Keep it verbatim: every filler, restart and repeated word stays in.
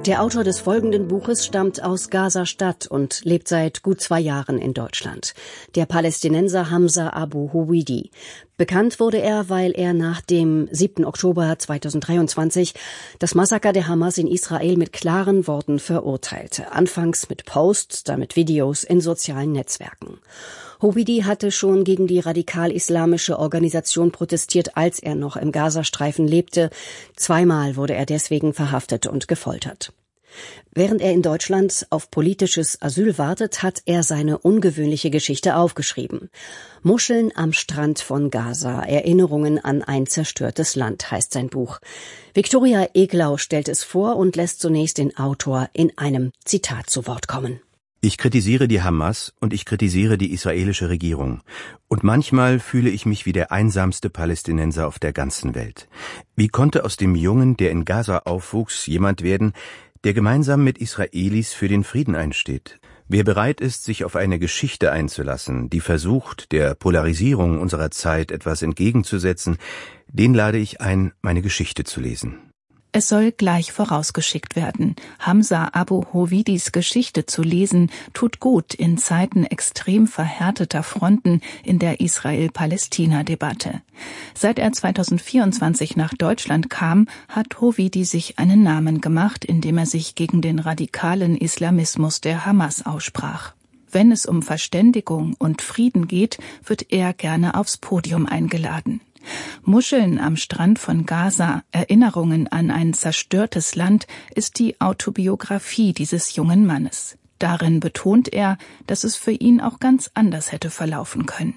Der Autor des folgenden Buches stammt aus Gaza-Stadt und lebt seit gut zwei Jahren in Deutschland. Der Palästinenser Hamza Abu Howidi. Bekannt wurde er, weil er nach dem siebten Oktober zweitausenddreiundzwanzig das Massaker der Hamas in Israel mit klaren Worten verurteilte. Anfangs mit Posts, dann mit Videos in sozialen Netzwerken. Howidi hatte schon gegen die radikal-islamische Organisation protestiert, als er noch im Gazastreifen lebte. Zweimal wurde er deswegen verhaftet und gefoltert. Während er in Deutschland auf politisches Asyl wartet, hat er seine ungewöhnliche Geschichte aufgeschrieben. Muscheln am Strand von Gaza, Erinnerungen an ein zerstörtes Land, heißt sein Buch. Viktoria Eglau stellt es vor und lässt zunächst den Autor in einem Zitat zu Wort kommen. Ich kritisiere die Hamas und ich kritisiere die israelische Regierung. Und manchmal fühle ich mich wie der einsamste Palästinenser auf der ganzen Welt. Wie konnte aus dem Jungen, der in Gaza aufwuchs, jemand werden, der gemeinsam mit Israelis für den Frieden einsteht? Wer bereit ist, sich auf eine Geschichte einzulassen, die versucht, der Polarisierung unserer Zeit etwas entgegenzusetzen, den lade ich ein, meine Geschichte zu lesen. Es soll gleich vorausgeschickt werden. Hamza Abu Howidis Geschichte zu lesen, tut gut in Zeiten extrem verhärteter Fronten in der Israel-Palästina-Debatte. Seit er zweitausendvierundzwanzig nach Deutschland kam, hat Howidi sich einen Namen gemacht, indem er sich gegen den radikalen Islamismus der Hamas aussprach. Wenn es um Verständigung und Frieden geht, wird er gerne aufs Podium eingeladen. Muscheln am Strand von Gaza, Erinnerungen an ein zerstörtes Land, ist die Autobiografie dieses jungen Mannes. Darin betont er, dass es für ihn auch ganz anders hätte verlaufen können.